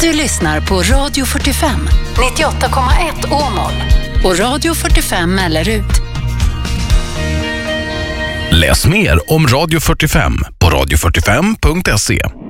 Du lyssnar på Radio 45, 98,1 Åmål och Radio 45 Mellerud. Läs mer om Radio 45 på radio45.se.